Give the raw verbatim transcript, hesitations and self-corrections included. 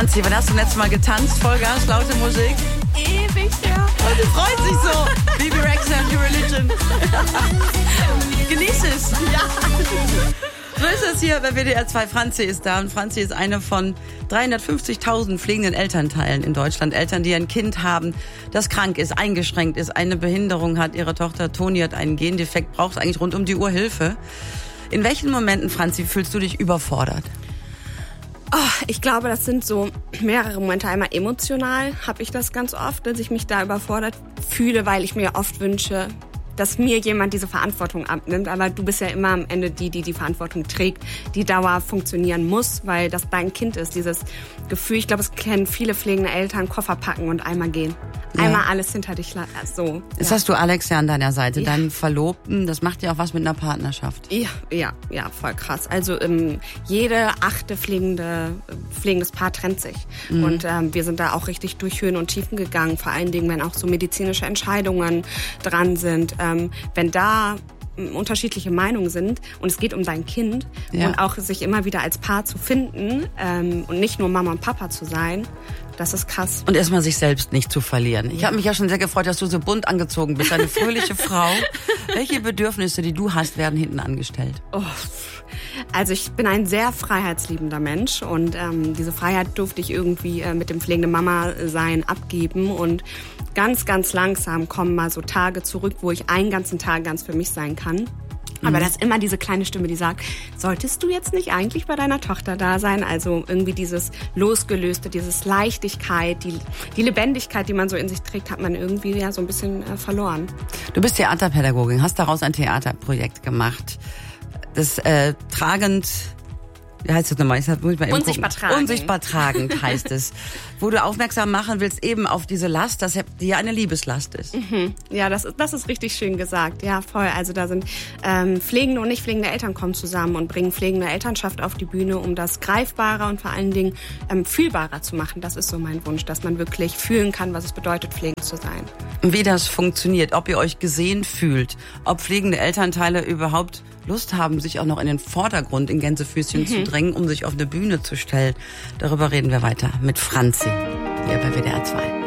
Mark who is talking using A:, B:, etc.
A: Franzi, wann hast du letztes Mal getanzt? Vollgas, laute Musik?
B: Ewig, ja.
A: Und du freust dich so. Bebe Rexha and Your Religion. Genieß es.
B: Ja.
A: So ist es hier bei W D R zwei. Franzi ist da und Franzi ist eine von dreihundertfünfzigtausend pflegenden Elternteilen in Deutschland. Eltern, die ein Kind haben, das krank ist, eingeschränkt ist, eine Behinderung hat. Ihre Tochter Toni hat einen Gendefekt, braucht eigentlich rund um die Uhr Hilfe. In welchen Momenten, Franzi, fühlst du dich überfordert?
B: Oh, ich glaube, das sind so mehrere Momente. Einmal emotional habe ich das ganz oft, dass ich mich da überfordert fühle, weil ich mir oft wünsche, dass mir jemand diese Verantwortung abnimmt. Aber du bist ja immer am Ende die, die die Verantwortung trägt, die Dauer funktionieren muss, weil das dein Kind ist. Dieses Gefühl, ich glaube, es kennen viele pflegende Eltern, Koffer packen und einmal gehen. Ja. Einmal alles hinter dich lassen. So,
A: Jetzt
B: ja.
A: hast du Alex ja an deiner Seite,
B: Ja.
A: deinen Verlobten. Das macht ja auch was mit einer Partnerschaft.
B: Ja, ja, ja, voll krass. Also ähm, jede achte pflegende, pflegendes Paar trennt sich. Mhm. Und ähm, wir sind da auch richtig durch Höhen und Tiefen gegangen. Vor allen Dingen, wenn auch so medizinische Entscheidungen dran sind. Ähm, wenn da unterschiedliche Meinungen sind und es geht um dein Kind
A: Ja.
B: und auch sich immer wieder als Paar zu finden ähm, und nicht nur Mama und Papa zu sein, das ist krass.
A: Und erstmal sich selbst nicht zu verlieren. Ich habe mich ja schon sehr gefreut, dass du so bunt angezogen bist. Eine fröhliche Frau. Welche Bedürfnisse, die du hast, werden hinten angestellt?
B: Oh. Also ich bin ein sehr freiheitsliebender Mensch und ähm, diese Freiheit durfte ich irgendwie äh, mit dem pflegenden Mama-Sein abgeben und ganz, ganz langsam kommen mal so Tage zurück, wo ich einen ganzen Tag ganz für mich sein kann. Aber
A: Mhm.
B: das ist immer diese kleine Stimme, die sagt, solltest du jetzt nicht eigentlich bei deiner Tochter da sein? Also irgendwie dieses Losgelöste, dieses Leichtigkeit, die, die Lebendigkeit, die man so in sich trägt, hat man irgendwie ja so ein bisschen äh, verloren.
A: Du bist Theaterpädagogin, hast daraus ein Theaterprojekt gemacht. Das äh, tragend, wie heißt das nochmal? Ich muss mal eben
B: Unsichtbar
A: gucken.
B: tragend.
A: Unsichtbar tragend heißt es. Wo du aufmerksam machen willst eben auf diese Last, dass die ja eine Liebeslast ist.
B: Mhm. Ja, das, ist- das ist richtig schön gesagt. Ja, voll. Also da sind ähm, pflegende und nicht pflegende Eltern kommen zusammen und bringen pflegende Elternschaft auf die Bühne, um das greifbarer und vor allen Dingen ähm, fühlbarer zu machen. Das ist so mein Wunsch, dass man wirklich fühlen kann, was es bedeutet, pflegend zu sein.
A: Wie das funktioniert, ob ihr euch gesehen fühlt, ob pflegende Elternteile überhaupt Lust haben, sich auch noch in den Vordergrund in Gänsefüßchen
B: Mhm.
A: zu drängen, um sich auf eine Bühne zu stellen. Darüber reden wir weiter mit Franzi hier bei W D R zwei.